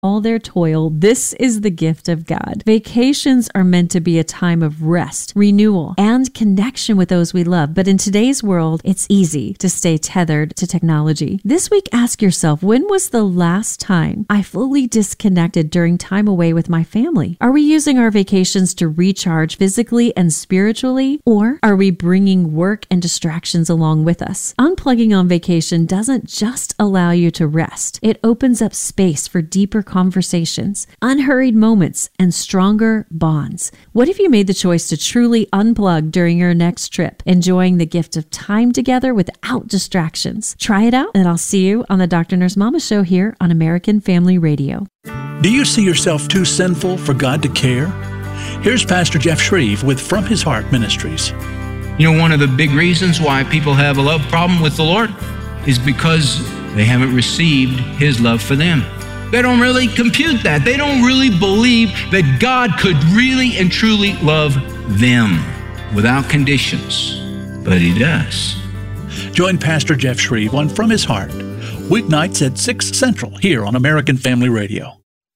all their toil, this is the gift of God. Vacations are meant to be a time of rest, renewal, and connection with those we love. But in today's world, it's easy to stay tethered to technology. This week, ask yourself, when was the last time I fully disconnected during time away with my family? Are we using our vacations to recharge physically and spiritually, or are we bringing work and distractions along with us? Unplugging on vacation doesn't just allow you to rest. It opens up space for deeper conversations, unhurried moments, and stronger bonds. What if you made the choice to truly unplug during your next trip, enjoying the gift of time together without distractions? Try it out, and I'll see you on the Dr. Nurse Mama Show here on American Family Radio. Do you see yourself too sinful for God to care? Here's Pastor Jeff Shreve with From His Heart Ministries. You know, one of the big reasons why people have a love problem with the Lord is because they haven't received His love for them. They don't really compute that. They don't really believe that God could really and truly love them without conditions. But He does. Join Pastor Jeff Shreve on From His Heart, weeknights at 6 Central here on American Family Radio.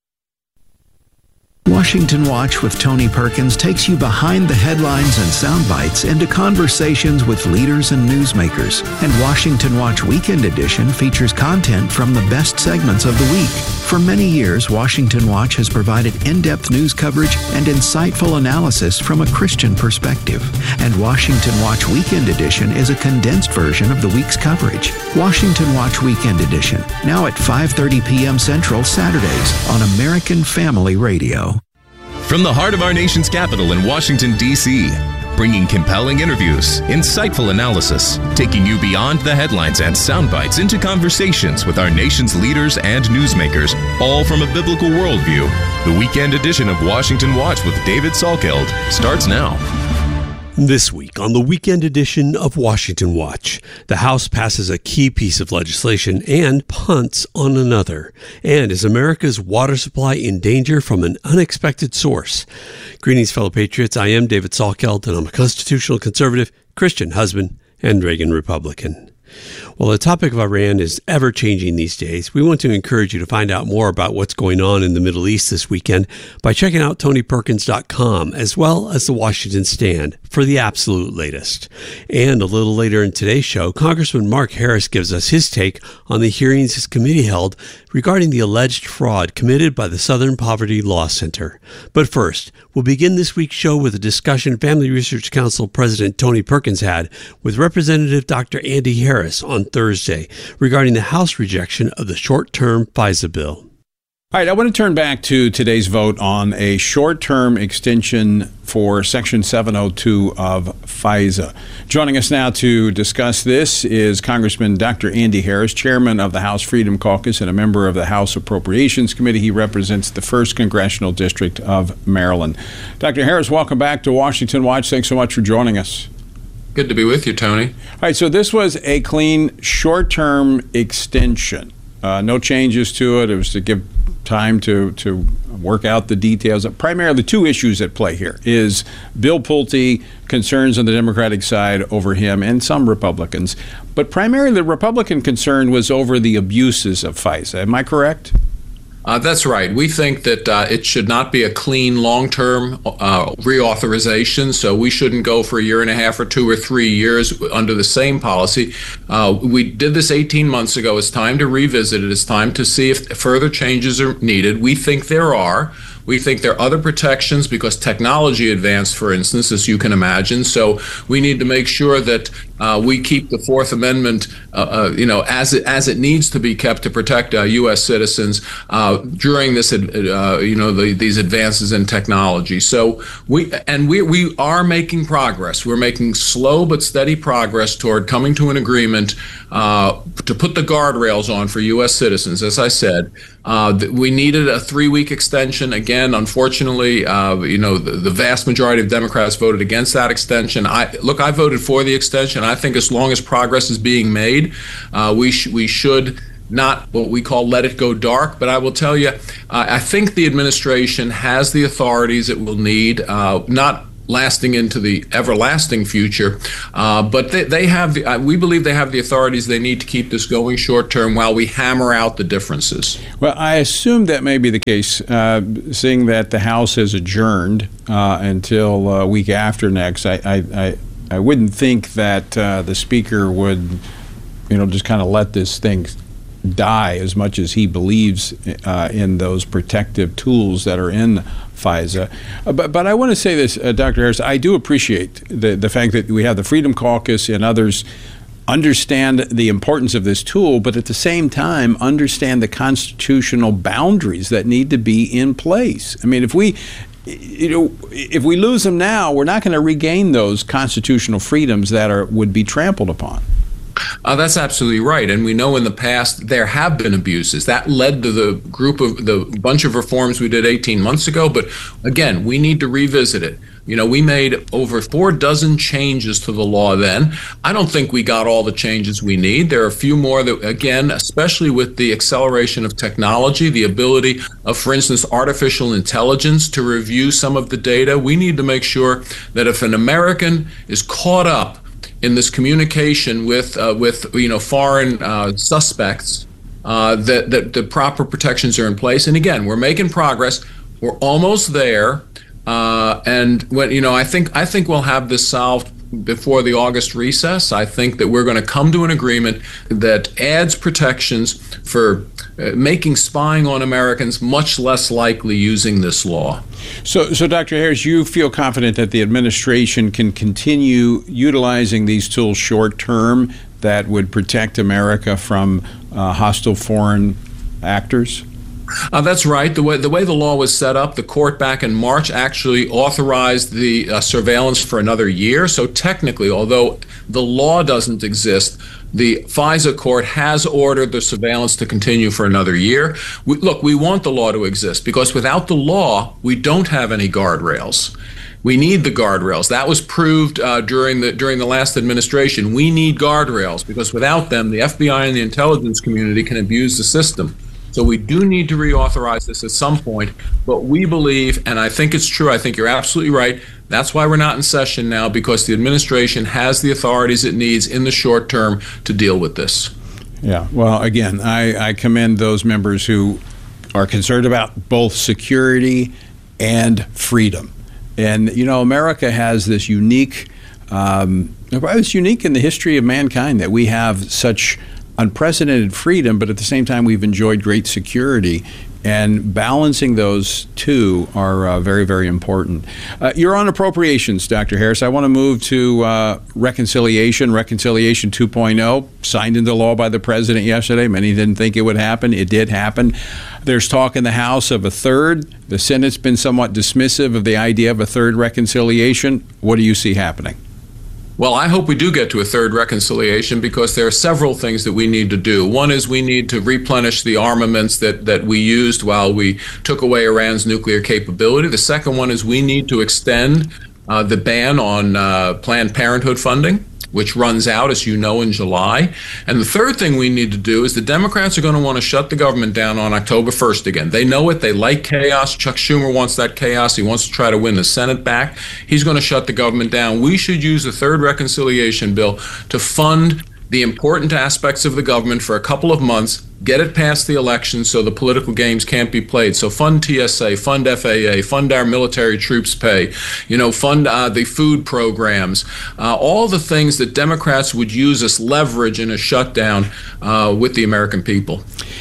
Washington Watch with Tony Perkins takes you behind the headlines and sound bites into conversations with leaders and newsmakers. And Washington Watch Weekend Edition features content from the best segments of the week. For many years, Washington Watch has provided in-depth news coverage and insightful analysis from a Christian perspective. And Washington Watch Weekend Edition is a condensed version of the week's coverage. Washington Watch Weekend Edition, now at 5:30 p.m. Central Saturdays on American Family Radio. From the heart of our nation's capital in Washington, D.C., bringing compelling interviews, insightful analysis, taking you beyond the headlines and sound bites into conversations with our nation's leaders and newsmakers, all from a biblical worldview. The weekend edition of Washington Watch with David Salkeld starts now. This week on the weekend edition of Washington Watch, the House passes a key piece of legislation and punts on another. And is America's water supply in danger from an unexpected source? Greetings, fellow patriots. I am David Salkeld, and I'm a constitutional conservative, Christian husband, and Reagan Republican. Well, the topic of Iran is ever-changing these days. We want to encourage you to find out more about what's going on in the Middle East this weekend by checking out TonyPerkins.com, as well as the Washington Stand, for the absolute latest. And a little later in today's show, Congressman Mark Harris gives us his take on the hearings his committee held regarding the alleged fraud committed by the Southern Poverty Law Center. But first, we'll begin this week's show with a discussion Family Research Council President Tony Perkins had with Representative Dr. Andy Harris on Thursday regarding the House rejection of the short-term FISA bill. All right, I want to turn back to today's vote on a short-term extension for Section 702 of FISA. Joining us now to discuss this is Congressman Dr. Andy Harris, chairman of the House Freedom Caucus and a member of the House Appropriations Committee. He represents the 1st Congressional District of Maryland. Dr. Harris, welcome back to Washington Watch. Thanks so much for joining us. Good to be with you, Tony. All right, so this was a clean short-term extension. No changes to it. It was to give time to work out the details. Primarily two issues at play here is Bill Pulte, concerns on the Democratic side over him and some Republicans. But primarily the Republican concern was over the abuses of FISA. Am I correct? That's right. We think that it should not be a clean, long-term reauthorization, so we shouldn't go for a year and a half or 2 or 3 years under the same policy. We did this 18 months ago. It's time to revisit it. It's time to see if further changes are needed. We think there are. We think there are other protections because technology advanced, for instance, as you can imagine. So we need to make sure that we keep the Fourth Amendment, as it needs to be kept to protect U.S. citizens during this, these advances in technology. So we are making progress. We're making slow but steady progress toward coming to an agreement to put the guardrails on for U.S. citizens. As I said, we needed a 3-week extension. Again, unfortunately, the vast majority of Democrats voted against that extension. I voted for the extension. I think as long as progress is being made, we should not what we call let it go dark. But I will tell you, I think the administration has the authorities it will need, not lasting into the everlasting future. But they have, we believe they have the authorities they need to keep this going short term while we hammer out the differences. Well, I assume that may be the case, seeing that the House has adjourned until week after next. I wouldn't think that the Speaker would, just kind of let this thing die as much as he believes in those protective tools that are in FISA. But I want to say this, Dr. Harris, I do appreciate the fact that we have the Freedom Caucus and others understand the importance of this tool, but at the same time understand the constitutional boundaries that need to be in place. I mean, if we lose them now, we're not going to regain those constitutional freedoms that would be trampled upon. That's absolutely right. And we know in the past there have been abuses. That led to the bunch of reforms we did 18 months ago. But again, we need to revisit it. We made over 4 dozen changes to the law then. I don't think we got all the changes we need. There are a few more that, again, especially with the acceleration of technology, the ability of, for instance, artificial intelligence to review some of the data. We need to make sure that if an American is caught up in this communication with foreign suspects, that the proper protections are in place. And again, we're making progress. We're almost there. And when I think we'll have this solved before the August recess. I think that we're going to come to an agreement that adds protections for making spying on Americans much less likely using this law. So, Dr. Harris, you feel confident that the administration can continue utilizing these tools short term that would protect America from hostile foreign actors? That's right. The way the law was set up, the court back in March actually authorized the surveillance for another year. So technically, although the law doesn't exist, the FISA court has ordered the surveillance to continue for another year. We want the law to exist because without the law, we don't have any guardrails. We need the guardrails. That was proved during the last administration. We need guardrails because without them, the FBI and the intelligence community can abuse the system. So we do need to reauthorize this at some point, but we believe, and I think it's true, I think you're absolutely right, that's why we're not in session now, because the administration has the authorities it needs in the short term to deal with this. Yeah, well, again, I commend those members who are concerned about both security and freedom. And, America has this unique, it's unique in the history of mankind that we have such unprecedented freedom, but at the same time we've enjoyed great security, and balancing those two are very, very important. You're on appropriations, Dr. Harris. I want to move to reconciliation 2.0, signed into law by the president yesterday. Many didn't think it would happen. It did happen. There's talk in the House of a third. The Senate's been somewhat dismissive of the idea of a third reconciliation. What do you see happening? Well, I hope we do get to a third reconciliation because there are several things that we need to do. One is we need to replenish the armaments that we used while we took away Iran's nuclear capability. The second one is we need to extend the ban on Planned Parenthood funding, which runs out, as you know, in July. And the third thing we need to do is the Democrats are going to want to shut the government down on October 1st again. They know it. They like chaos. Chuck Schumer wants that chaos. He wants to try to win the Senate back. He's going to shut the government down. We should use the third reconciliation bill to fund the important aspects of the government for a couple of months, get it past the election so the political games can't be played. So fund TSA, fund FAA, fund our military troops pay, fund the food programs, all the things that Democrats would use as leverage in a shutdown with the American people.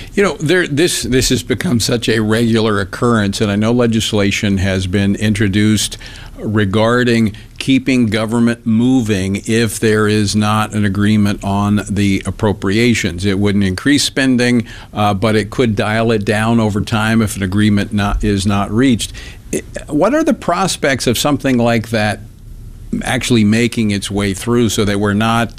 This has become such a regular occurrence, and I know legislation has been introduced regarding keeping government moving if there is not an agreement on the appropriations. It wouldn't increase spending, but it could dial it down over time if an agreement is not reached. What are the prospects of something like that actually making its way through so that we're not,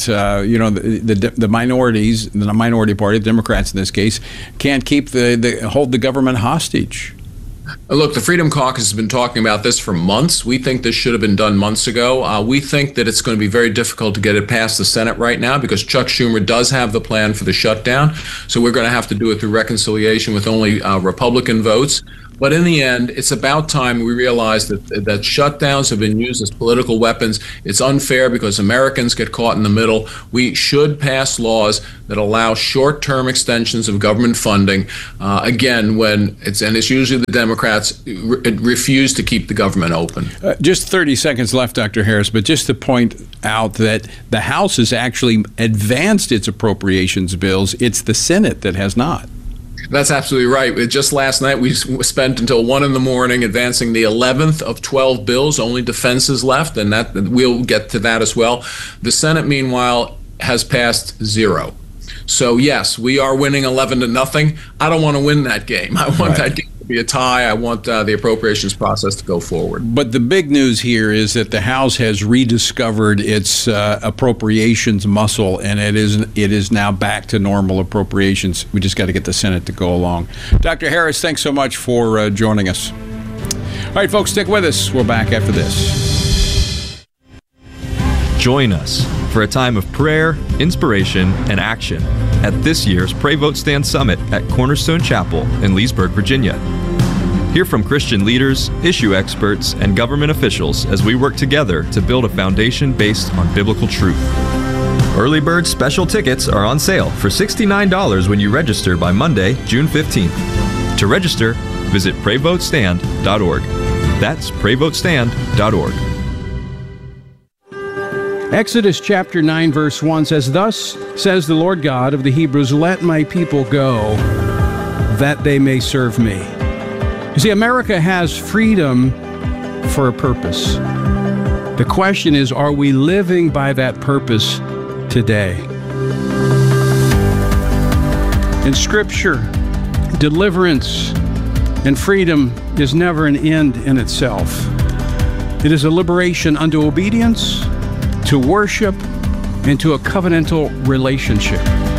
the minorities, the minority party, the Democrats in this case, can't keep hold the government hostage? Look, the Freedom Caucus has been talking about this for months. We think this should have been done months ago. We think that it's going to be very difficult to get it past the Senate right now because Chuck Schumer does have the plan for the shutdown. So we're going to have to do it through reconciliation with only Republican votes. But in the end, it's about time we realize that shutdowns have been used as political weapons. It's unfair because Americans get caught in the middle. We should pass laws that allow short-term extensions of government funding. Again, it's usually the Democrats refuse to keep the government open. Just 30 seconds left, Dr. Harris, but just to point out that the House has actually advanced its appropriations bills. It's the Senate that has not. That's absolutely right. Just last night, we spent until 1 a.m. advancing the 11th of 12 bills. Only defense is left, and that we'll get to that as well. The Senate, meanwhile, has passed 0. So, yes, we are winning 11-0. I don't want to win that game. I want that game to be a tie. I want the appropriations process to go forward. But the big news here is that the House has rediscovered its appropriations muscle, and it is now back to normal appropriations. We just got to get the Senate to go along. Dr. Harris, thanks so much for joining us. All right, folks, stick with us. We're back after this. Join us for a time of prayer, inspiration, and action at this year's Pray Vote Stand Summit at Cornerstone Chapel in Leesburg, Virginia. Hear from Christian leaders, issue experts, and government officials as we work together to build a foundation based on biblical truth. Early bird special tickets are on sale for $69 when you register by Monday, June 15th. To register, visit PrayVoteStand.org. That's PrayVoteStand.org. Exodus chapter 9, verse 1 says, "Thus says the Lord God of the Hebrews, let my people go, that they may serve me." You see, America has freedom for a purpose. The question is, are we living by that purpose today? In Scripture, deliverance and freedom is never an end in itself. It is a liberation unto obedience, to worship, and to a covenantal relationship.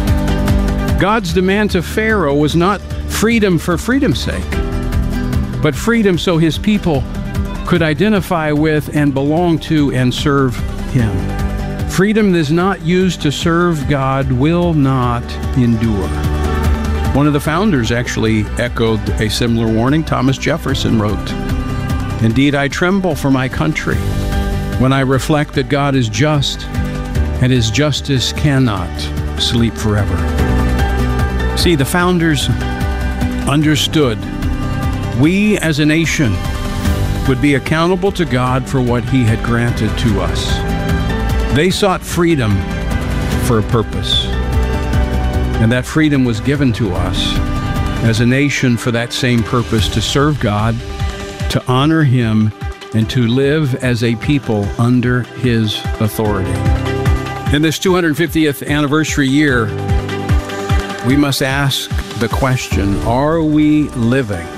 God's demand to Pharaoh was not freedom for freedom's sake, but freedom so his people could identify with and belong to and serve him. Freedom that is not used to serve God will not endure. One of the founders actually echoed a similar warning. Thomas Jefferson wrote, "Indeed, I tremble for my country when I reflect that God is just and his justice cannot sleep forever." See, the founders understood we as a nation would be accountable to God for what he had granted to us. They sought freedom for a purpose, and that freedom was given to us as a nation for that same purpose, to serve God, to honor him, and to live as a people under his authority. In this 250th anniversary year, we must ask the question, are we living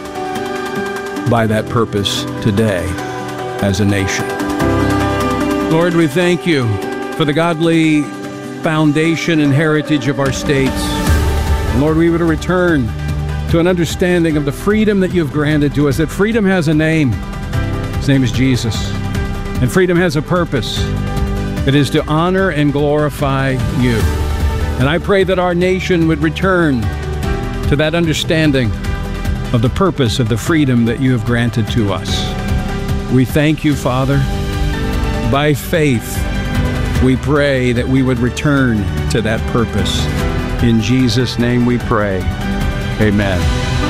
by that purpose today as a nation? Lord, we thank you for the godly foundation and heritage of our states. And Lord, we would return to an understanding of the freedom that you've granted to us, that freedom has a name. His name is Jesus. And freedom has a purpose. It is to honor and glorify you. And I pray that our nation would return to that understanding of the purpose of the freedom that you have granted to us. We thank you, Father. By faith, we pray that we would return to that purpose. In Jesus' name we pray. Amen.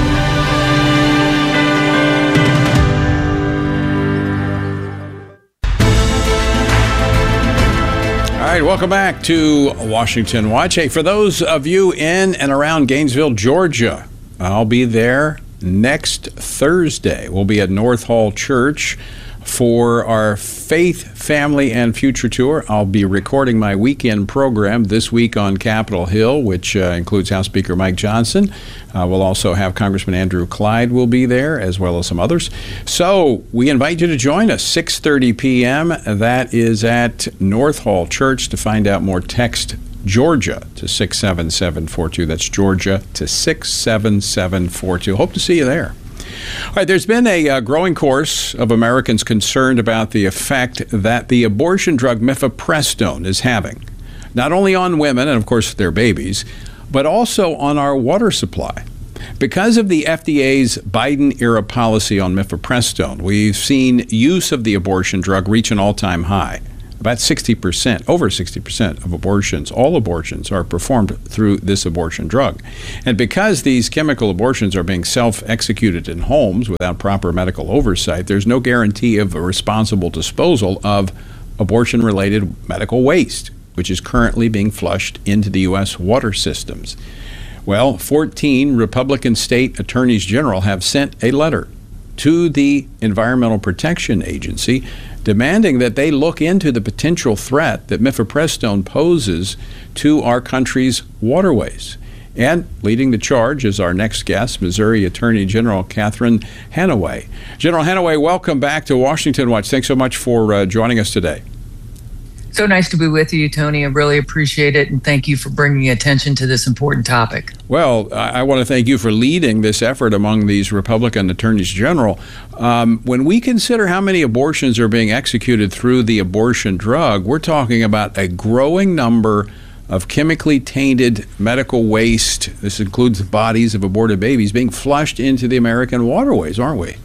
All right, welcome back to Washington Watch. Hey, for those of you in and around Gainesville, Georgia, I'll be there next Thursday. We'll be at North Hall Church for our Faith, Family, and Future Tour. I'll be recording my weekend program this week on Capitol Hill, which includes House Speaker Mike Johnson. We'll also have Congressman Andrew Clyde will be there, as well as some others. So we invite you to join us, 6:30 p.m. That is at North Hall Church. To find out more, text Georgia to 67742. That's Georgia to 67742. Hope to see you there. All right, there's been a growing chorus of Americans concerned about the effect that the abortion drug mifepristone is having, not only on women and, of course, their babies, but also on our water supply. Because of the FDA's Biden-era policy on mifepristone, we've seen use of the abortion drug reach an all-time high. About 60%, over 60% of abortions, all abortions, are performed through this abortion drug. And because these chemical abortions are being self-executed in homes without proper medical oversight, there's no guarantee of a responsible disposal of abortion-related medical waste, which is currently being flushed into the U.S. water systems. Well, 14 Republican state attorneys general have sent a letter to the Environmental Protection Agency demanding that they look into the potential threat that mifepristone poses to our country's waterways. And leading the charge is our next guest, Missouri Attorney General Catherine Hanaway. General Hanaway, welcome back to Washington Watch. Thanks so much for joining us today. So nice to be with you, Tony. I really appreciate it, and thank you for bringing attention to this important topic. Well, I want to thank you for leading this effort among these Republican attorneys general. When we consider how many abortions are being executed through the abortion drug, we're talking about a growing number of chemically tainted medical waste. This includes the bodies of aborted babies being flushed into the American waterways, aren't we?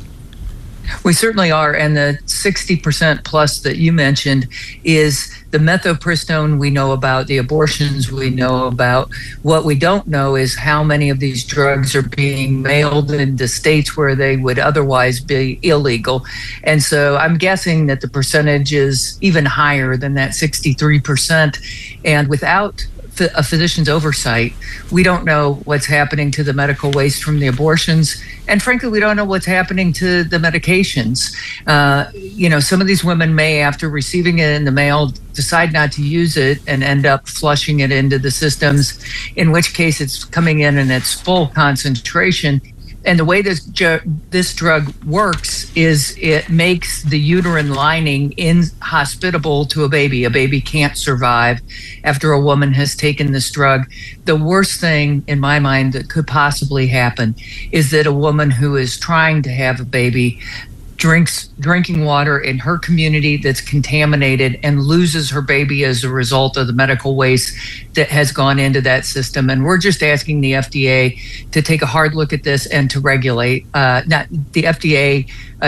We certainly are, and the 60% plus that you mentioned is the mifepristone we know about, the abortions we know about. What we don't know is how many of these drugs are being mailed into states where they would otherwise be illegal. And so I'm guessing that the percentage is even higher than that 63%. And without a physician's oversight, we don't know what's happening to the medical waste from the abortions. And frankly, we don't know what's happening to the medications. Some of these women may, after receiving it in the mail, decide not to use it and end up flushing it into the systems, in which case it's coming in its full concentration. And the way this drug works is it makes the uterine lining inhospitable to a baby. A baby can't survive after a woman has taken this drug. The worst thing, in my mind, that could possibly happen is that a woman who is trying to have a baby drinking water in her community that's contaminated and loses her baby as a result of the medical waste that has gone into that system. And we're just asking the FDA to take a hard look at this and to regulate. Not the FDA.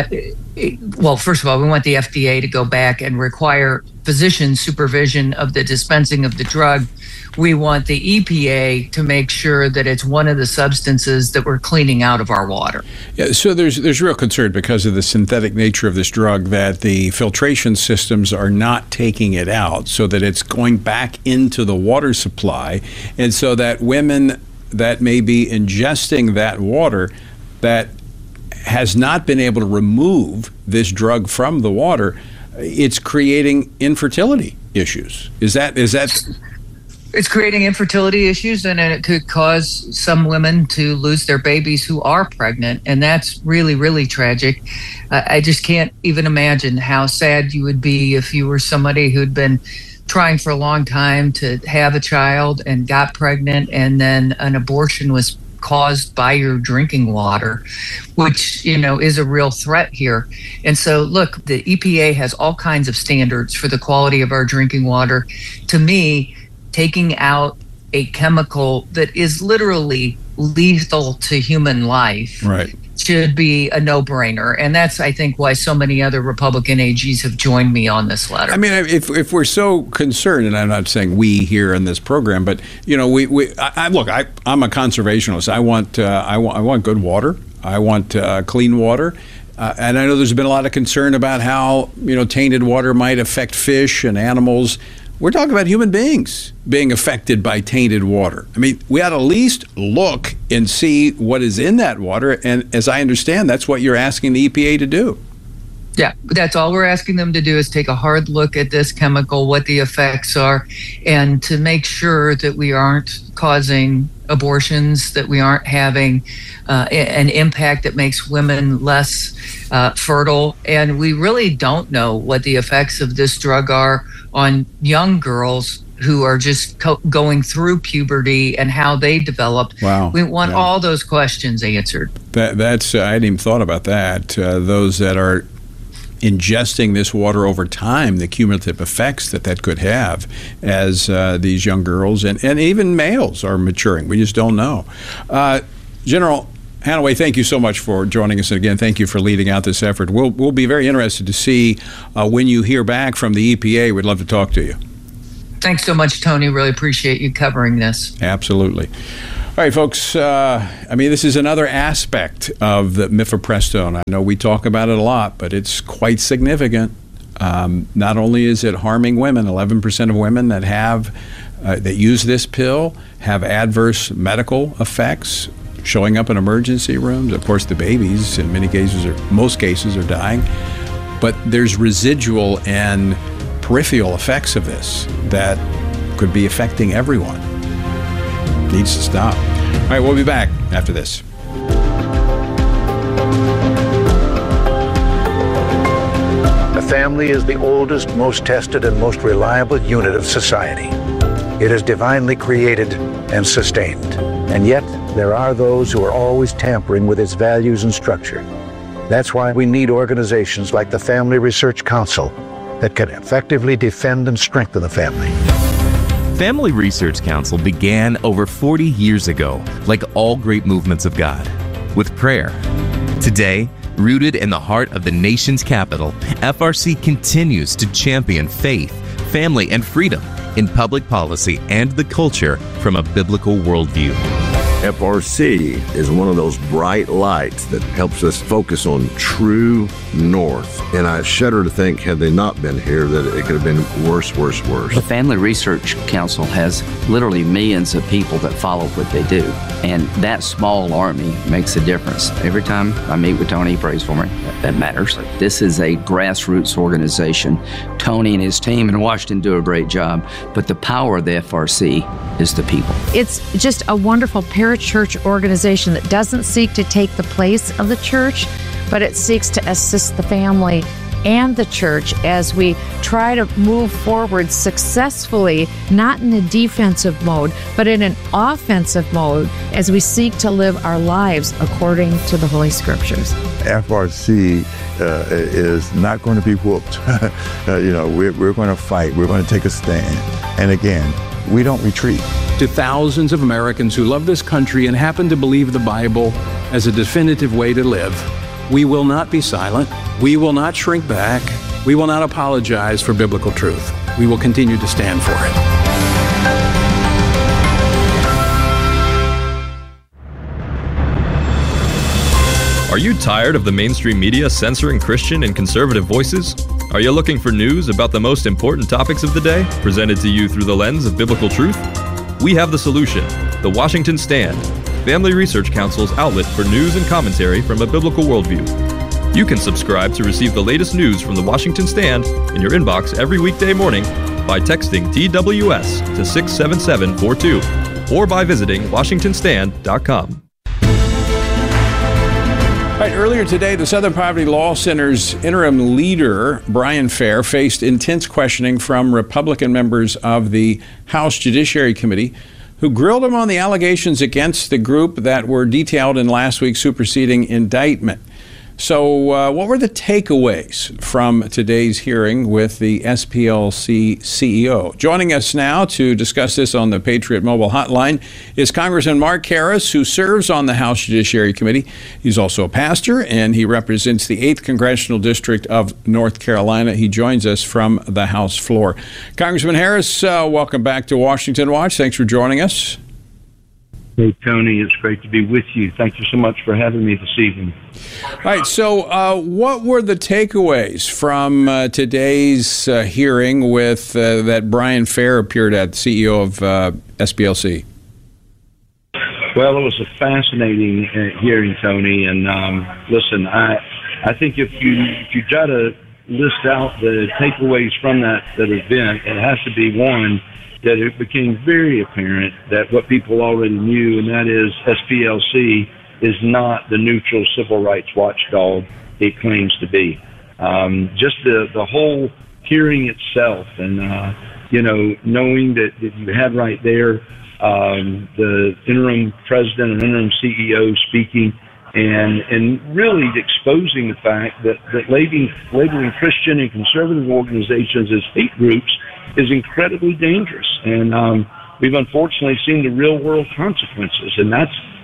Well, first of all, we want the FDA to go back and require physician supervision of the dispensing of the drug. We want the EPA to make sure that it's one of the substances that we're cleaning out of our water. Yeah, so there's real concern because of the synthetic nature of this drug that the filtration systems are not taking it out, so that it's going back into the water supply, and so that women that may be ingesting that water that has not been able to remove this drug from the water, it's creating infertility issues. Is that? It's creating infertility issues, and it could cause some women to lose their babies who are pregnant, and that's really, really tragic. I just can't even imagine how sad you would be if you were somebody who'd been trying for a long time to have a child and got pregnant, and then an abortion was caused by your drinking water, which, is a real threat here. And so, look, the EPA has all kinds of standards for the quality of our drinking water. To me, taking out a chemical that is literally lethal to human life should be a no-brainer. And that's, I think, why so many other Republican AGs have joined me on this letter. I mean, if we're so concerned, and I'm not saying we here in this program, but, I'm a conservationist. I want good water. I want clean water. And I know there's been a lot of concern about how, tainted water might affect fish and animals. We're talking about human beings being affected by tainted water. I mean, we ought to at least look and see what is in that water. And as I understand, that's what you're asking the EPA to do. Yeah, that's all we're asking them to do, is take a hard look at this chemical, what the effects are, and to make sure that we aren't causing abortions, that we aren't having an impact that makes women less fertile. And we really don't know what the effects of this drug are on young girls who are just going through puberty and how they develop. Wow. We want all those questions answered. That's I hadn't even thought about that. Those that are ingesting this water over time, the cumulative effects that could have as these young girls and even males are maturing. We just don't know. General, Hanaway, thank you so much for joining us. And again, thank you for leading out this effort. We'll be very interested to see when you hear back from the EPA. We'd love to talk to you. Thanks so much, Tony. Really appreciate you covering this. Absolutely. All right, folks, this is another aspect of the mifepristone. I know we talk about it a lot, but it's quite significant. Not only is it harming women, 11% of women that use this pill have adverse medical effects, showing up in emergency rooms. Of course, the babies, in most cases, are dying. But there's residual and peripheral effects of this that could be affecting everyone. It needs to stop. All right, we'll be back after this. The family is the oldest, most tested, and most reliable unit of society. It is divinely created and sustained. And yet, there are those who are always tampering with its values and structure. That's why we need organizations like the Family Research Council that can effectively defend and strengthen the family. Family Research Council began over 40 years ago, like all great movements of God, with prayer. Today, rooted in the heart of the nation's capital, FRC continues to champion faith, family, and freedom in public policy and the culture from a biblical worldview. FRC is one of those bright lights that helps us focus on true north. And I shudder to think, had they not been here, that it could have been worse. The Family Research Council has literally millions of people that follow what they do. And that small army makes a difference. Every time I meet with Tony, he prays for me. That matters. This is a grassroots organization. Tony and his team in Washington do a great job, but the power of the FRC is the people. It's just a wonderful parachurch organization that doesn't seek to take the place of the church, but it seeks to assist the family and the church as we try to move forward successfully, not in a defensive mode, but in an offensive mode as we seek to live our lives according to the Holy Scriptures. FRC is not going to be whooped. We're going to fight. We're going to take a stand. And again, we don't retreat. To thousands of Americans who love this country and happen to believe the Bible as a definitive way to live, we will not be silent. We will not shrink back. We will not apologize for biblical truth. We will continue to stand for it. Are you tired of the mainstream media censoring Christian and conservative voices? Are you looking for news about the most important topics of the day, presented to you through the lens of biblical truth? We have the solution: The Washington Stand, Family Research Council's outlet for news and commentary from a biblical worldview. You can subscribe to receive the latest news from The Washington Stand in your inbox every weekday morning by texting TWS to 67742 or by visiting WashingtonStand.com. All right, earlier today, the Southern Poverty Law Center's interim leader, Brian Fair, faced intense questioning from Republican members of the House Judiciary Committee, who grilled him on the allegations against the group that were detailed in last week's superseding indictment. So what were the takeaways from today's hearing with the SPLC CEO? Joining us now to discuss this on the Patriot Mobile Hotline is Congressman Mark Harris, who serves on the House Judiciary Committee. He's also a pastor, and he represents the 8th Congressional District of North Carolina. He joins us from the House floor. Congressman Harris, welcome back to Washington Watch. Thanks for joining us. Hey, Tony, it's great to be with you. Thank you so much for having me this evening. All right, so what were the takeaways from today's hearing with that Brian Fair appeared at, CEO of SPLC? Well, it was a fascinating hearing, Tony. And listen, I think if you try to list out the takeaways from that event, it has to be one, that it became very apparent that what people already knew, and that is SPLC is not the neutral civil rights watchdog it claims to be. Just the whole hearing itself, and knowing that you had right there the interim president and interim CEO speaking, and really exposing the fact that labeling Christian and conservative organizations as hate groups is incredibly dangerous. And we've unfortunately seen the real world consequences. And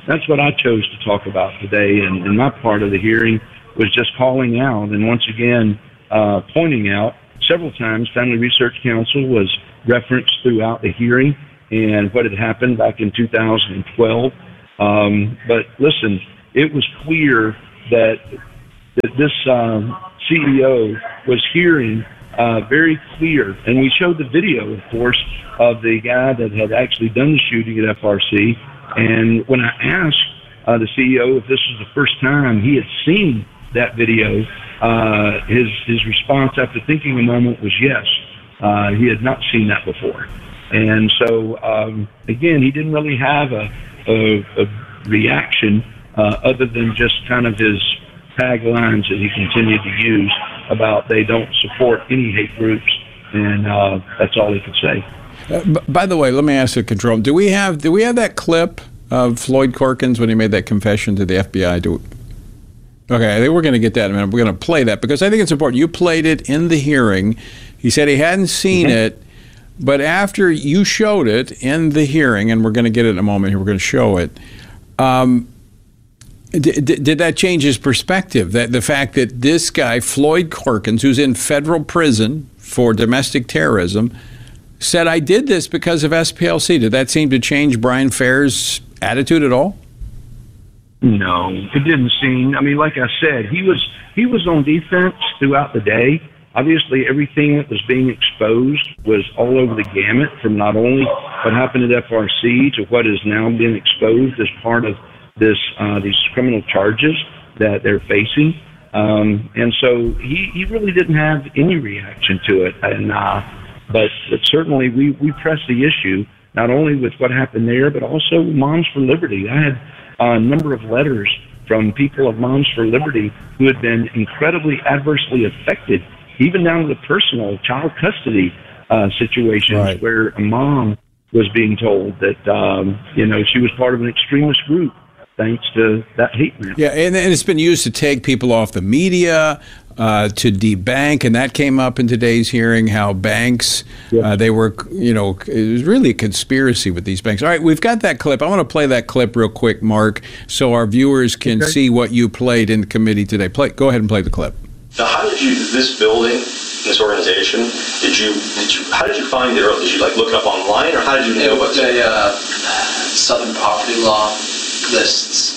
that's what I chose to talk about today. And my part of the hearing was just calling out and once again pointing out several times Family Research Council was referenced throughout the hearing and what had happened back in 2012. But listen, it was clear that this CEO was hearing very clear, and we showed the video, of course, of the guy that had actually done the shooting at FRC. And when I asked the CEO if this was the first time he had seen that video, his response after thinking a moment was yes. He had not seen that before. And so, again, he didn't really have a reaction other than just kind of his taglines that he continued to use about they don't support any hate groups, and that's all he could say. By the way, let me ask the control. Do we have that clip of Floyd Corkins when he made that confession to the FBI? Okay, I think we're going to get that in a minute. We're going to play that because I think it's important. You played it in the hearing. He said he hadn't seen it, but after you showed it in the hearing, and we're going to get it in a moment here, we're going to show it, did that change his perspective? That the fact that this guy, Floyd Corkins, who's in federal prison for domestic terrorism, said, I did this because of SPLC. Did that seem to change Brian Fair's attitude at all? No, it didn't seem. I mean, like I said, he was on defense throughout the day. Obviously, everything that was being exposed was all over the gamut, from not only what happened at FRC to what is now being exposed as part of these criminal charges that they're facing. And so he really didn't have any reaction to it. And but certainly we pressed the issue, not only with what happened there, but also Moms for Liberty. I had a number of letters from people of Moms for Liberty who had been incredibly adversely affected, even down to the personal child custody situations where a mom was being told that, she was part of an extremist group thanks to that hate map. Yeah, and it's been used to take people off the media, to debank, and that came up in today's hearing, how banks, they were, it was really a conspiracy with these banks. All right, we've got that clip. I want to play that clip real quick, Mark, so our viewers can see what you played in committee today. Go ahead and play the clip. Now, how did you, this building, this organization, how did you find it? Or did you look it up online, or how did you know what the Southern Poverty Law lists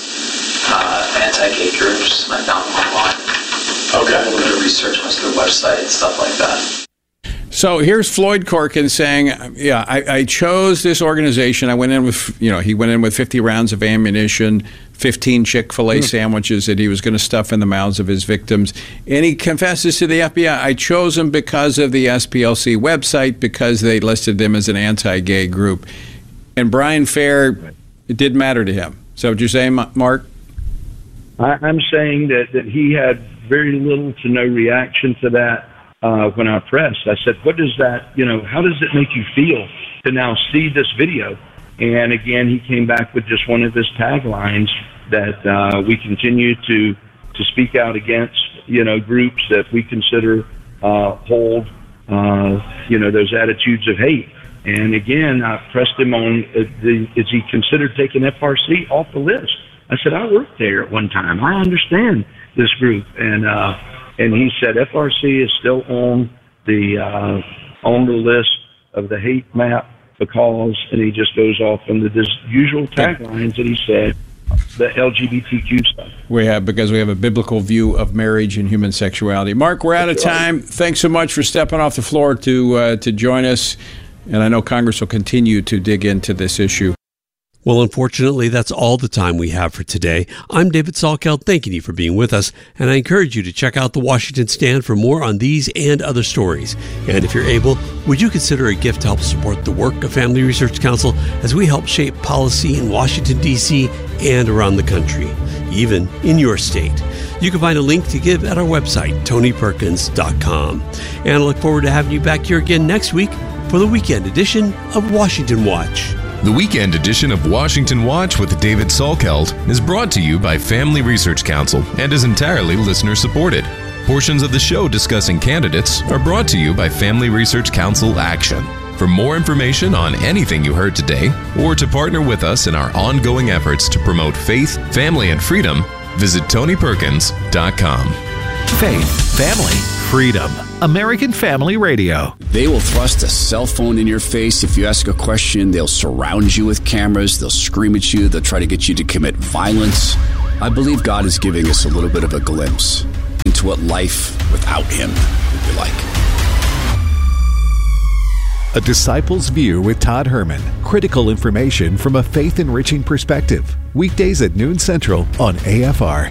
anti-gay groups. I found them online. Okay. A little bit of research on their website and stuff like that. So here's Floyd Corkins saying, I chose this organization. I went in with, he went in with 50 rounds of ammunition, 15 Chick-fil-A sandwiches that he was going to stuff in the mouths of his victims. And he confesses to the FBI, I chose them because of the SPLC website, because they listed them as an anti-gay group. And Brian Fair, it didn't matter to him. Is that what you're saying, Mark? I'm saying that he had very little to no reaction to that when I pressed. I said, what does that, how does it make you feel to now see this video? And again, he came back with just one of his taglines that we continue to speak out against, groups that we consider hold, those attitudes of hate. And again, I pressed him on, is he considered taking FRC off the list? I said, I worked there at one time. I understand this group. And he said FRC is still on the list of the hate map because, and he just goes off into this usual taglines that he said, the LGBTQ stuff. Because we have a biblical view of marriage and human sexuality. Mark, we're out of time. Thanks so much for stepping off the floor to join us. And I know Congress will continue to dig into this issue. Well, unfortunately, that's all the time we have for today. I'm David Salkeld, thanking you for being with us, and I encourage you to check out the Washington Stand for more on these and other stories. And if you're able, would you consider a gift to help support the work of Family Research Council as we help shape policy in Washington, D.C. and around the country, even in your state? You can find a link to give at our website, TonyPerkins.com. And I look forward to having you back here again next week for the weekend edition of Washington Watch. The weekend edition of Washington Watch with David Salkeld is brought to you by Family Research Council and is entirely listener-supported. Portions of the show discussing candidates are brought to you by Family Research Council Action. For more information on anything you heard today, or to partner with us in our ongoing efforts to promote faith, family, and freedom, visit TonyPerkins.com. Faith, family, freedom. American Family Radio. They will thrust a cell phone in your face. If you ask a question, they'll surround you with cameras. They'll scream at you. They'll try to get you to commit violence. I believe God is giving us a little bit of a glimpse into what life without Him would be like. A Disciple's View with Todd Herman. Critical information from a faith-enriching perspective. Weekdays at noon Central on AFR.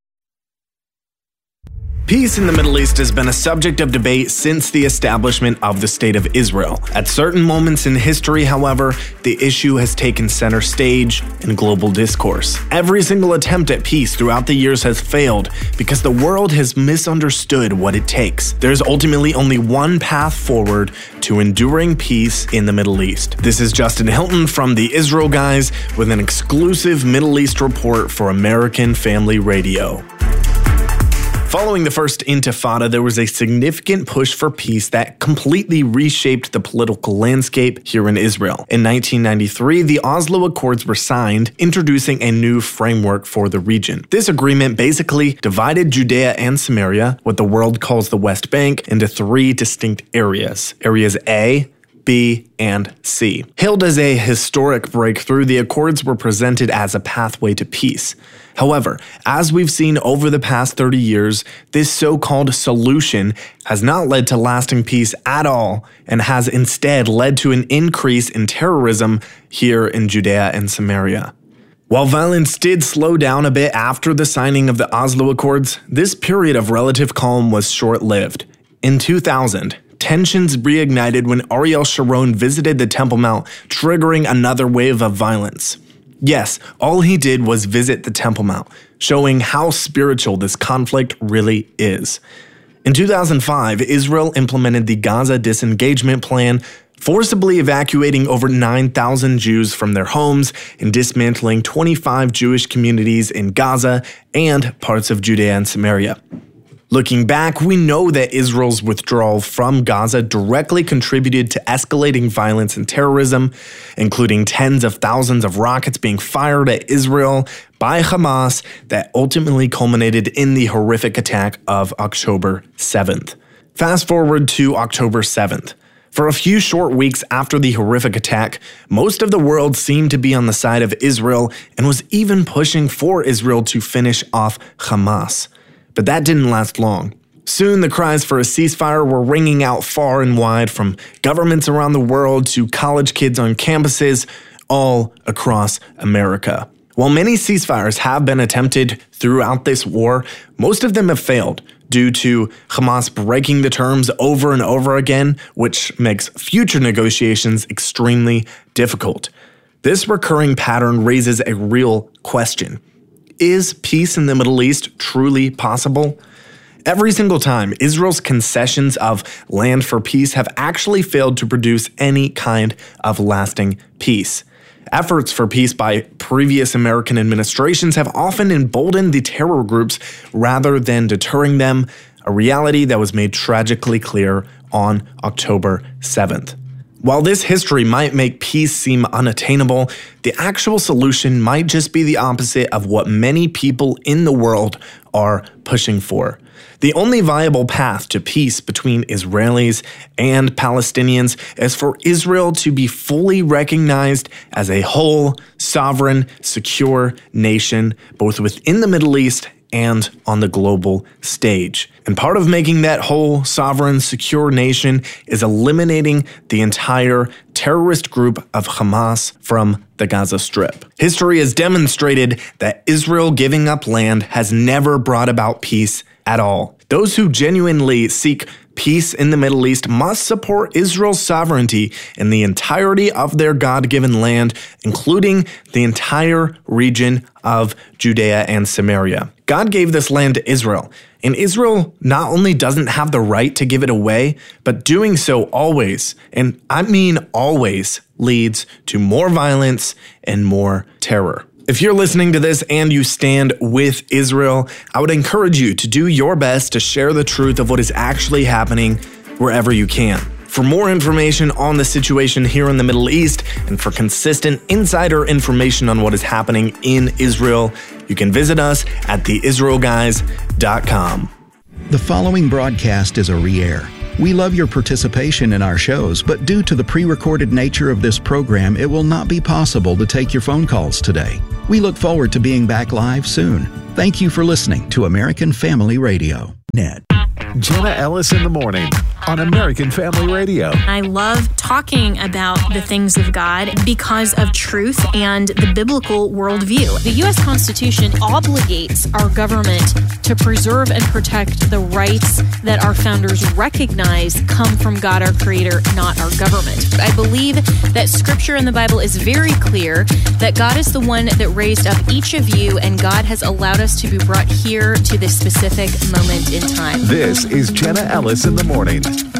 Peace in the Middle East has been a subject of debate since the establishment of the State of Israel. At certain moments in history, however, the issue has taken center stage in global discourse. Every single attempt at peace throughout the years has failed because the world has misunderstood what it takes. There's ultimately only one path forward to enduring peace in the Middle East. This is Justin Hilton from the Israel Guys with an exclusive Middle East report for American Family Radio. Following the First Intifada, there was a significant push for peace that completely reshaped the political landscape here in Israel. In 1993, the Oslo Accords were signed, introducing a new framework for the region. This agreement basically divided Judea and Samaria, what the world calls the West Bank, into three distinct areas. Areas A, B, and C. Hailed as a historic breakthrough, the Accords were presented as a pathway to peace. However, as we've seen over the past 30 years, this so-called solution has not led to lasting peace at all and has instead led to an increase in terrorism here in Judea and Samaria. While violence did slow down a bit after the signing of the Oslo Accords, this period of relative calm was short-lived. In 2000, tensions reignited when Ariel Sharon visited the Temple Mount, triggering another wave of violence. Yes, all he did was visit the Temple Mount, showing how spiritual this conflict really is. In 2005, Israel implemented the Gaza Disengagement Plan, forcibly evacuating over 9,000 Jews from their homes and dismantling 25 Jewish communities in Gaza and parts of Judea and Samaria. Looking back, we know that Israel's withdrawal from Gaza directly contributed to escalating violence and terrorism, including tens of thousands of rockets being fired at Israel by Hamas that ultimately culminated in the horrific attack of October 7th. Fast forward to October 7th. For a few short weeks after the horrific attack, most of the world seemed to be on the side of Israel and was even pushing for Israel to finish off Hamas. But that didn't last long. Soon the cries for a ceasefire were ringing out far and wide, from governments around the world to college kids on campuses all across America. While many ceasefires have been attempted throughout this war, most of them have failed due to Hamas breaking the terms over and over again, which makes future negotiations extremely difficult. This recurring pattern raises a real question. Is peace in the Middle East truly possible? Every single time, Israel's concessions of land for peace have actually failed to produce any kind of lasting peace. Efforts for peace by previous American administrations have often emboldened the terror groups rather than deterring them, a reality that was made tragically clear on October 7th. While this history might make peace seem unattainable, the actual solution might just be the opposite of what many people in the world are pushing for. The only viable path to peace between Israelis and Palestinians is for Israel to be fully recognized as a whole, sovereign, secure nation, both within the Middle East and on the global stage. And part of making that whole, sovereign, secure nation is eliminating the entire terrorist group of Hamas from the Gaza Strip. History has demonstrated that Israel giving up land has never brought about peace at all. Those who genuinely seek peace in the Middle East must support Israel's sovereignty in the entirety of their God-given land, including the entire region of Judea and Samaria. God gave this land to Israel, and Israel not only doesn't have the right to give it away, but doing so always, and I mean always, leads to more violence and more terror. If you're listening to this and you stand with Israel, I would encourage you to do your best to share the truth of what is actually happening wherever you can. For more information on the situation here in the Middle East and for consistent insider information on what is happening in Israel, you can visit us at theisraelguys.com. The following broadcast is a re-air. We love your participation in our shows, but due to the pre-recorded nature of this program, it will not be possible to take your phone calls today. We look forward to being back live soon. Thank you for listening to American Family Radio. Ned. Jenna Ellis in the morning on American Family Radio. I love talking about the things of God because of truth and the biblical worldview. The U.S. Constitution obligates our government to preserve and protect the rights that our founders recognize come from God, our Creator, not our government. I believe that Scripture in the Bible is very clear that God is the one that raised up each of you, and God has allowed us to be brought here to this specific moment in time. This is Jenna Ellis in the morning.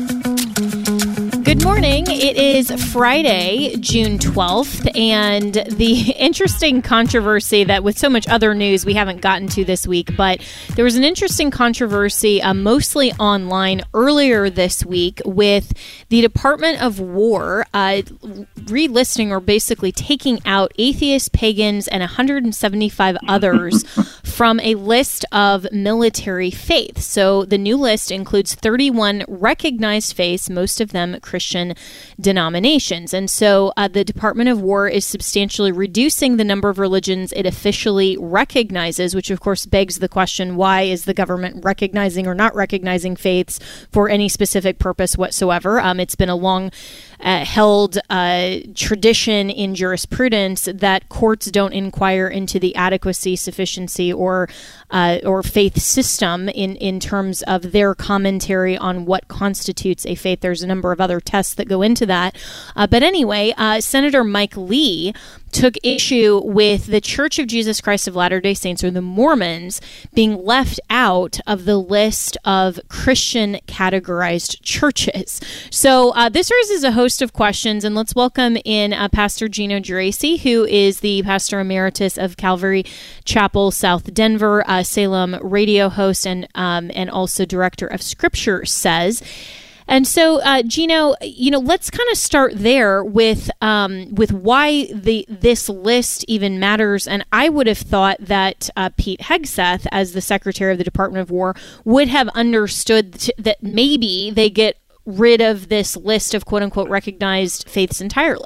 Good morning. It is Friday, June 12th, and the interesting controversy that with so much other news we haven't gotten to this week, but there was an interesting controversy mostly online earlier this week with the Department of War relisting or basically taking out atheists, pagans, and 175 others from a list of military faiths. So the new list includes 31 recognized faiths, most of them Christian denominations. And so the Department of War is substantially reducing the number of religions it officially recognizes, which of course begs the question, why is the government recognizing or not recognizing faiths for any specific purpose whatsoever? It's been a long held tradition in jurisprudence that courts don't inquire into the adequacy, sufficiency, or faith system in terms of their commentary on what constitutes a faith. There's a number of other tests that go into that. But anyway, Senator Mike Lee took issue with the Church of Jesus Christ of Latter-day Saints, or the Mormons, being left out of the list of Christian categorized churches. So this raises a host of questions, and let's welcome in Pastor Gino Geraci, who is the Pastor Emeritus of Calvary Chapel, South Denver, Salem radio host, and also Director of Scripture Says. And so, Gino, let's kind of start there with why this list even matters. And I would have thought that Pete Hegseth, as the Secretary of the Department of War, would have understood that maybe they get rid of this list of quote-unquote recognized faiths entirely.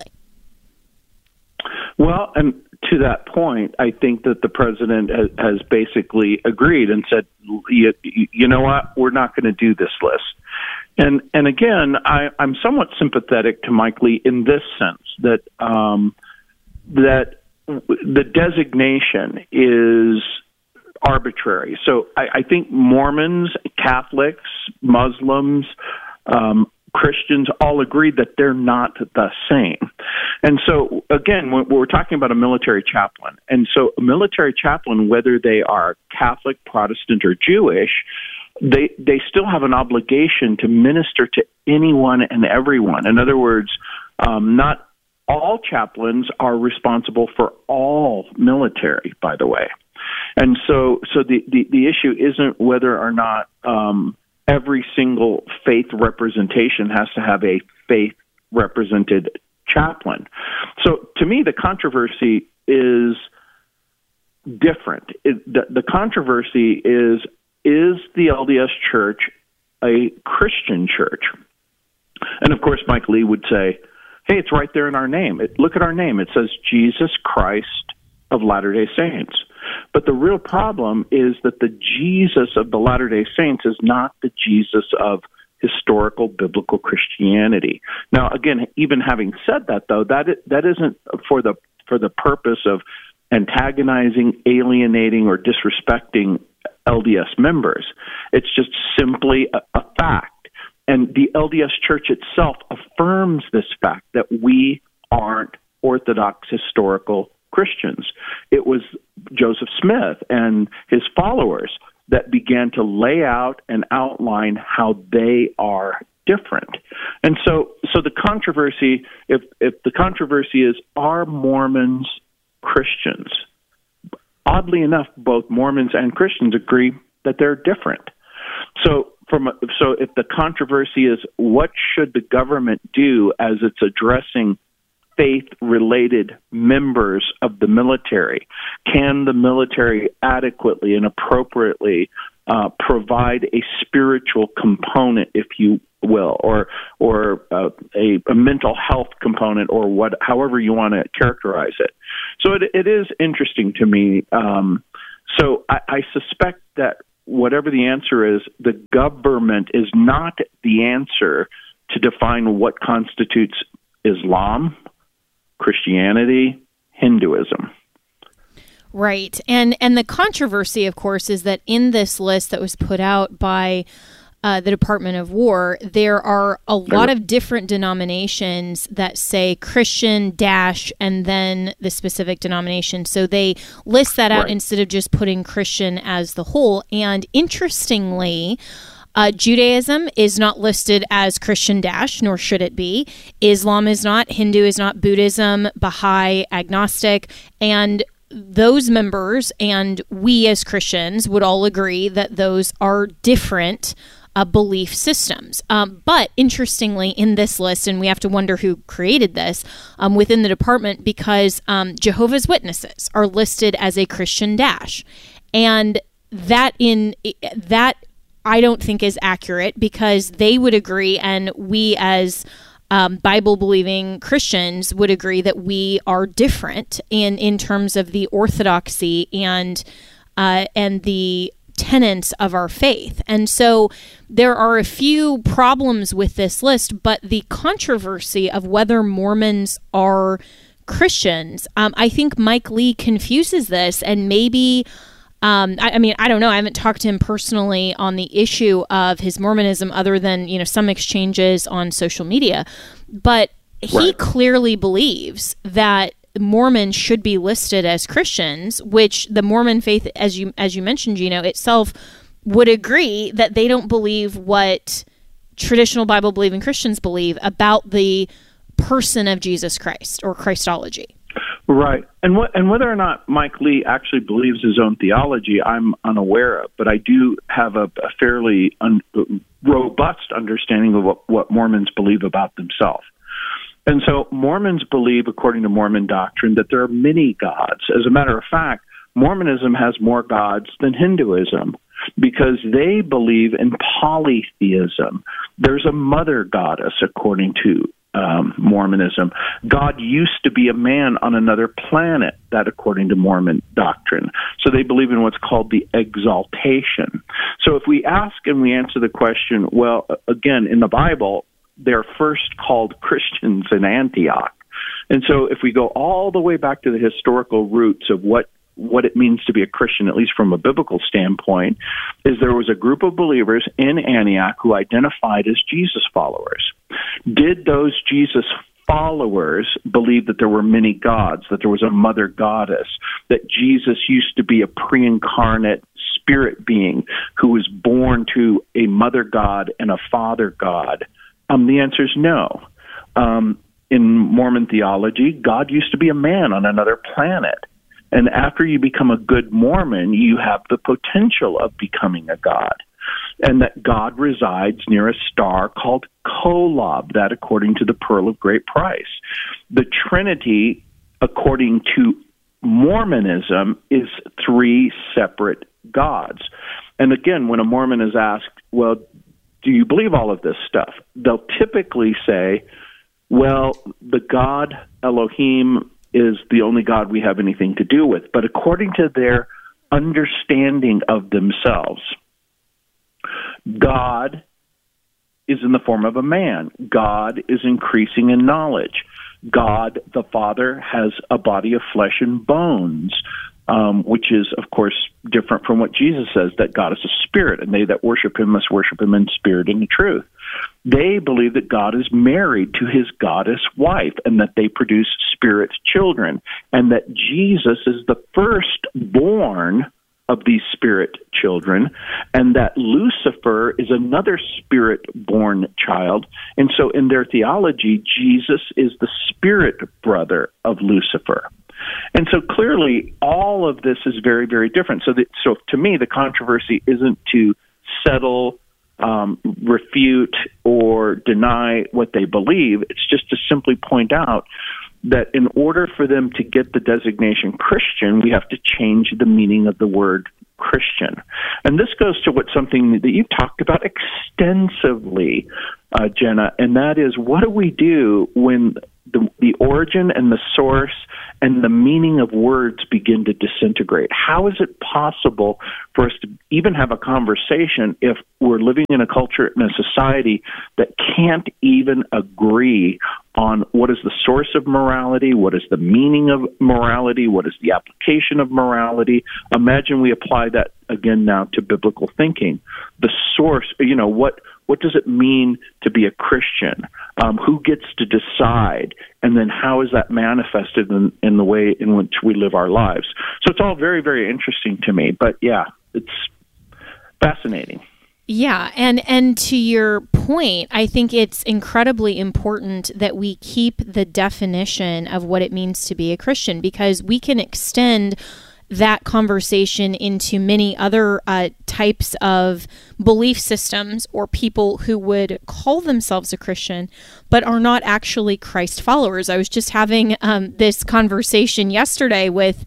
Well, and to that point, I think that the president has basically agreed and said, you know what, we're not going to do this list. And again, I'm somewhat sympathetic to Mike Lee in this sense, that that the designation is arbitrary. So I think Mormons, Catholics, Muslims, Christians all agree that they're not the same. And so, again, we're talking about a military chaplain. And so a military chaplain, whether they are Catholic, Protestant, or Jewish, they still have an obligation to minister to anyone and everyone. In other words, not all chaplains are responsible for all military, by the way. And so the issue isn't whether or not every single faith representation has to have a faith-represented chaplain. So to me, the controversy is different. The controversy is the LDS Church a Christian church? And of course, Mike Lee would say, hey, it's right there in our name. Look at our name. It says Jesus Christ of Latter-day Saints. But the real problem is that the Jesus of the Latter-day Saints is not the Jesus of historical biblical Christianity. Now, again, even having said that, though, that isn't for the purpose of antagonizing, alienating, or disrespecting LDS members. It's just simply a fact. And the LDS Church itself affirms this fact that we aren't Orthodox historical Christians. It was Joseph Smith and his followers that began to lay out and outline how they are different. And so the controversy, if the controversy is, are Mormons Christians? Oddly enough, both Mormons and Christians agree that they're different. So So if the controversy is what should the government do as it's addressing faith-related members of the military, can the military adequately and appropriately provide a spiritual component, if you will, or a mental health component, or however you want to characterize it. So it is interesting to me. So I suspect that whatever the answer is, the government is not the answer to define what constitutes Islam, Christianity, Hinduism. Right. And the controversy, of course, is that in this list that was put out by the Department of War, there are a lot of different denominations that say Christian dash and then the specific denomination. So they list that out instead of just putting Christian as the whole. And interestingly, Judaism is not listed as Christian dash, nor should it be. Islam is not. Hindu is not. Buddhism, Baha'i, agnostic, and those members and we as Christians would all agree that those are different belief systems. But interestingly, in this list, and we have to wonder who created this within the department, because Jehovah's Witnesses are listed as a Christian dash. And that I don't think is accurate, because they would agree, and we as Bible-believing Christians would agree that we are different in terms of the orthodoxy and the tenets of our faith. And so there are a few problems with this list, but the controversy of whether Mormons are Christians, I think Mike Lee confuses this, and maybe I mean, I don't know. I haven't talked to him personally on the issue of his Mormonism, other than, some exchanges on social media. But he clearly believes that Mormons should be listed as Christians, which the Mormon faith, as you mentioned, Gino, itself would agree that they don't believe what traditional Bible-believing Christians believe about the person of Jesus Christ or Christology. Right. And whether or not Mike Lee actually believes his own theology, I'm unaware of, but I do have a fairly robust understanding of what Mormons believe about themselves. And so Mormons believe, according to Mormon doctrine, that there are many gods. As a matter of fact, Mormonism has more gods than Hinduism, because they believe in polytheism. There's a mother goddess, according to Mormonism. God used to be a man on another planet, that according to Mormon doctrine. So they believe in what's called the exaltation. So if we ask and we answer the question, well, again, in the Bible, they're first called Christians in Antioch. And so if we go all the way back to the historical roots of what it means to be a Christian, at least from a biblical standpoint, is there was a group of believers in Antioch who identified as Jesus followers. Did those Jesus followers believe that there were many gods, that there was a mother goddess, that Jesus used to be a pre-incarnate spirit being who was born to a mother god and a father god? The answer is no. In Mormon theology, God used to be a man on another planet. And after you become a good Mormon, you have the potential of becoming a god. And that God resides near a star called Kolob, that according to the Pearl of Great Price. The Trinity, according to Mormonism, is three separate gods. And again, when a Mormon is asked, well, do you believe all of this stuff? They'll typically say, well, the God Elohim is the only God we have anything to do with. But according to their understanding of themselves, God is in the form of a man. God is increasing in knowledge. God, the Father, has a body of flesh and bones, which is, of course, different from what Jesus says, that God is a spirit, and they that worship him must worship him in spirit and in truth. They believe that God is married to his goddess wife, and that they produce spirit children, and that Jesus is the firstborn of these spirit children, and that Lucifer is another spirit-born child. And so in their theology, Jesus is the spirit brother of Lucifer. And so clearly, all of this is very, very different. So to me, the controversy isn't to settle refute or deny what they believe. It's just to simply point out that in order for them to get the designation Christian, we have to change the meaning of the word Christian. And this goes to something that you've talked about extensively, Jenna, and that is, what do we do when the origin and the source and the meaning of words begin to disintegrate? How is it possible for us to even have a conversation if we're living in a culture and a society that can't even agree on what is the source of morality, what is the meaning of morality, what is the application of morality? Imagine we apply that again now to biblical thinking. The source, what does it mean to be a Christian? Who gets to decide? And then how is that manifested in the way in which we live our lives? So it's all very, very interesting to me. But yeah, it's fascinating. Yeah, and to your point, I think it's incredibly important that we keep the definition of what it means to be a Christian, because we can extend that conversation into many other types of belief systems or people who would call themselves a Christian but are not actually Christ followers. I was just having this conversation yesterday with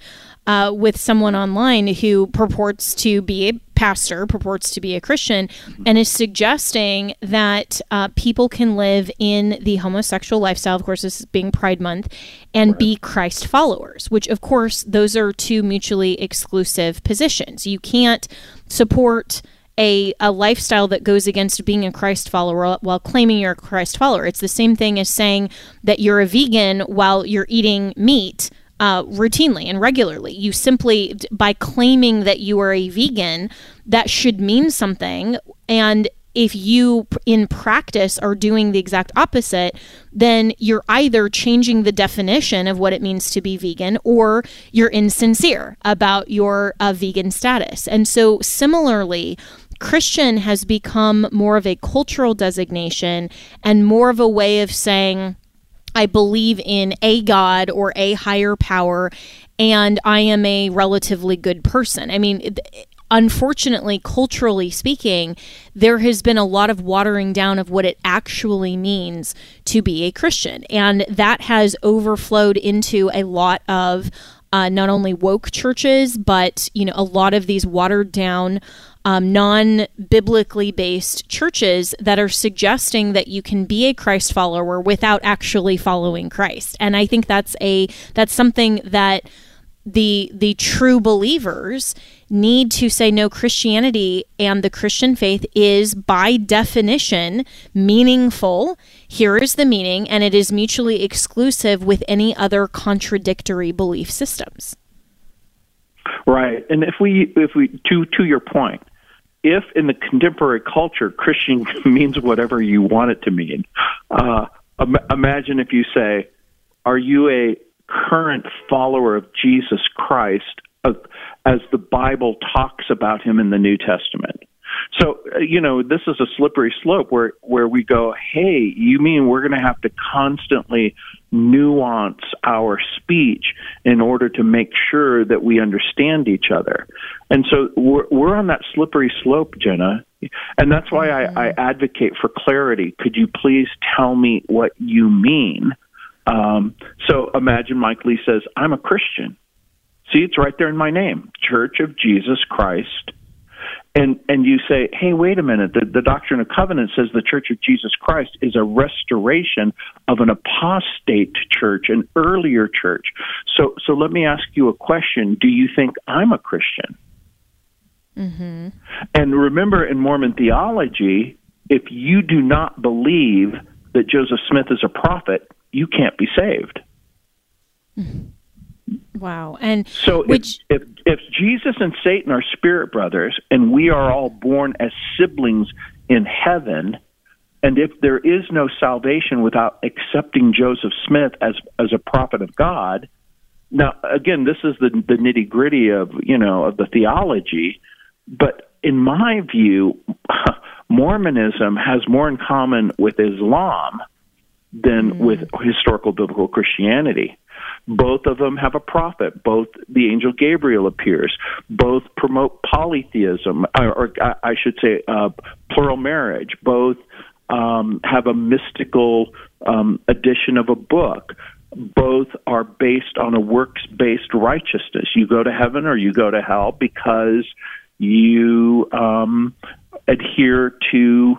someone online who purports to be a pastor, purports to be a Christian, and is suggesting that people can live in the homosexual lifestyle, of course this is being Pride Month, and be Christ followers, which of course those are two mutually exclusive positions. You can't support a lifestyle that goes against being a Christ follower while claiming you're a Christ follower. It's the same thing as saying that you're a vegan while you're eating meat routinely and regularly. You simply, by claiming that you are a vegan, that should mean something. And if you in practice are doing the exact opposite, then you're either changing the definition of what it means to be vegan, or you're insincere about your vegan status. And so similarly, Christian has become more of a cultural designation and more of a way of saying, I believe in a God or a higher power, and I am a relatively good person. I mean, unfortunately, culturally speaking, there has been a lot of watering down of what it actually means to be a Christian. And that has overflowed into a lot of not only woke churches, but, a lot of these watered down non-biblically based churches that are suggesting that you can be a Christ follower without actually following Christ. And I think that's something that the true believers need to say, no, Christianity and the Christian faith is by definition meaningful. Here is the meaning, and it is mutually exclusive with any other contradictory belief systems. Right. And if we to your point, if in the contemporary culture Christian means whatever you want it to mean, imagine if you say, are you a current follower of Jesus Christ as the Bible talks about him in the New Testament? So, this is a slippery slope where we go, hey, you mean we're going to have to constantly nuance our speech in order to make sure that we understand each other? And so we're on that slippery slope, Jenna. And that's why I advocate for clarity. Could you please tell me what you mean? So imagine Mike Lee says, I'm a Christian. See, it's right there in my name, Church of Jesus Christ. And you say, hey, wait a minute, the Doctrine and Covenants says the Church of Jesus Christ is a restoration of an apostate church, an earlier church. So let me ask you a question. Do you think I'm a Christian? Mm-hmm. And remember, in Mormon theology, if you do not believe that Joseph Smith is a prophet, you can't be saved. Wow. And so if Jesus and Satan are spirit brothers and we are all born as siblings in heaven, and if there is no salvation without accepting Joseph Smith as a prophet of God, now again, this is the nitty-gritty of the theology, but in my view, Mormonism has more in common with Islam than with historical biblical Christianity. Both of them have a prophet. Both the angel Gabriel appears. Both promote polytheism, or I should say plural marriage. Both have a mystical edition of a book. Both are based on a works-based righteousness. You go to heaven or you go to hell because you adhere to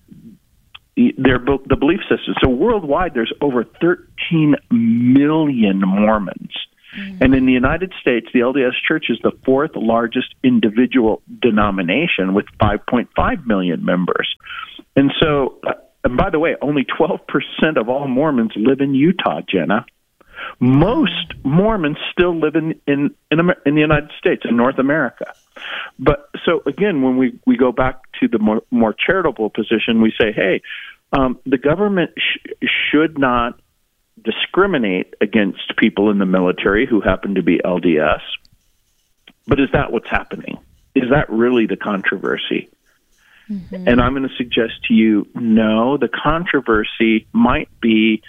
the belief system. So worldwide, there's over 13 million Mormons. Mm-hmm. And in the United States, the LDS Church is the fourth largest individual denomination with 5.5 million members. And so, and by the way, only 12% of all Mormons live in Utah, Jenna. Most Mormons still live in the United States, in North America. But so again, when we go back to the more charitable position, we say, hey, the government should not discriminate against people in the military who happen to be LDS. But is that what's happening? Is that really the controversy? Mm-hmm. And I'm going to suggest to you, no, the controversy might be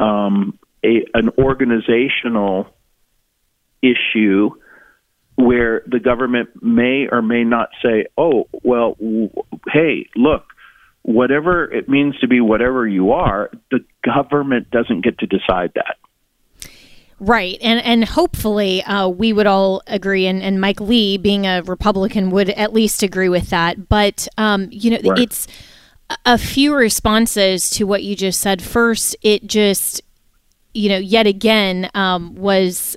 an organizational issue where the government may or may not say, oh, well, hey, look, whatever it means to be whatever you are, the government doesn't get to decide that. Right. And hopefully we would all agree, and Mike Lee, being a Republican, would at least agree with that. But, right. It's a few responses to what you just said. First, it just, yet again was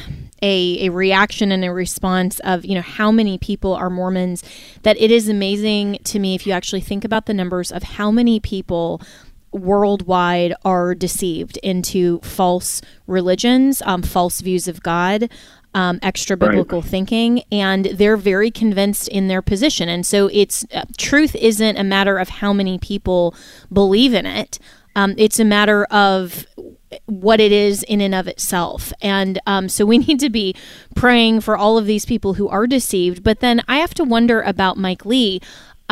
a reaction and a response of, how many people are Mormons, that it is amazing to me if you actually think about the numbers of how many people worldwide are deceived into false religions, false views of God, extra biblical thinking, and they're very convinced in their position. And so it's truth isn't a matter of how many people believe in it. It's a matter of what it is in and of itself. And so we need to be praying for all of these people who are deceived. But then I have to wonder about Mike Lee.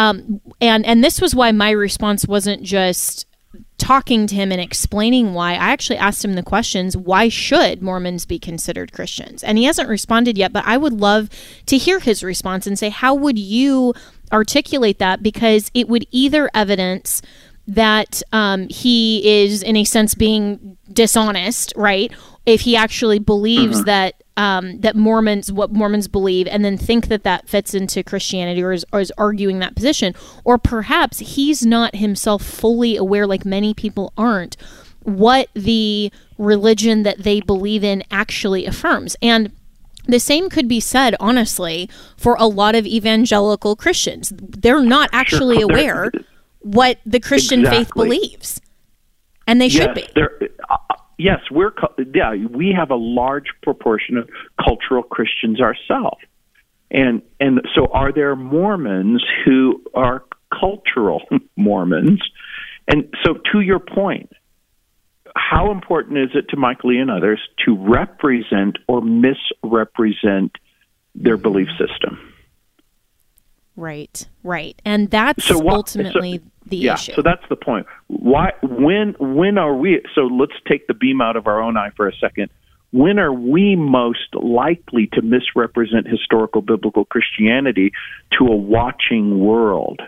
And this was why my response wasn't just talking to him and explaining why. I actually asked him the questions, why should Mormons be considered Christians? And he hasn't responded yet, but I would love to hear his response and say, how would you articulate that? Because it would either evidence that he is, in a sense, being dishonest, right? If he actually believes that that what Mormons believe, and then think that fits into Christianity, or is arguing that position, or perhaps he's not himself fully aware, like many people aren't, what the religion that they believe in actually affirms. And the same could be said, honestly, for a lot of evangelical Christians. They're not actually aware what the Christian faith believes, and they should be. Yes, we have a large proportion of cultural Christians ourselves, and so are there Mormons who are cultural Mormons? And so, to your point, how important is it to Mike Lee and others to represent or misrepresent their belief system? Right, and that's ultimately the issue. So that's the point. Why? When are we? So let's take the beam out of our own eye for a second. When are we most likely to misrepresent historical biblical Christianity to a watching world?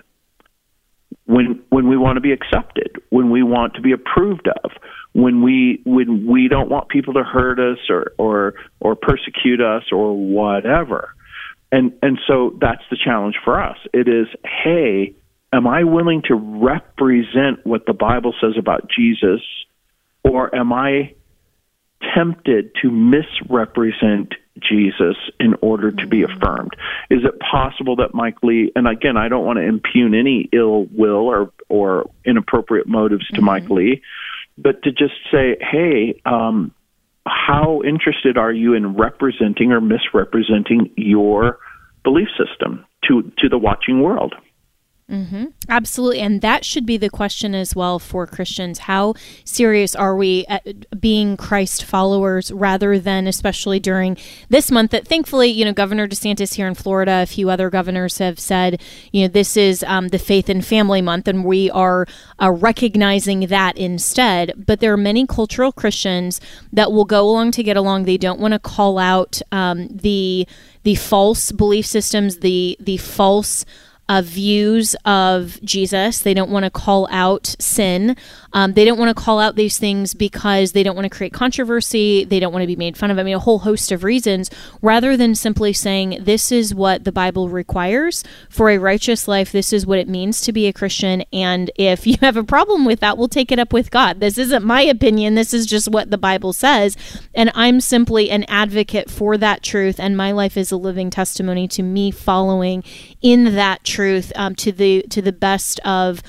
When we want to be accepted, when we want to be approved of, when we don't want people to hurt us or persecute us or whatever. And so that's the challenge for us. It is, hey, am I willing to represent what the Bible says about Jesus, or am I tempted to misrepresent Jesus in order to be affirmed? Is it possible that Mike Lee, and again, I don't want to impugn any ill will or inappropriate motives to Mike Lee, but to just say, hey, how interested are you in representing or misrepresenting your belief system to the watching world? Mm-hmm. Absolutely. And that should be the question as well for Christians. How serious are we at being Christ followers, rather than, especially during this month that thankfully, Governor DeSantis here in Florida, a few other governors have said, this is the Faith and Family Month, and we are recognizing that instead. But there are many cultural Christians that will go along to get along. They don't want to call out the false belief systems, the false views of Jesus. They don't want to call out sin. They don't want to call out these things because they don't want to create controversy. They don't want to be made fun of. A whole host of reasons, rather than simply saying, this is what the Bible requires for a righteous life. This is what it means to be a Christian. And if you have a problem with that, we'll take it up with God. This isn't my opinion. This is just what the Bible says. And I'm simply an advocate for that truth. And my life is a living testimony to me following in that truth to the best of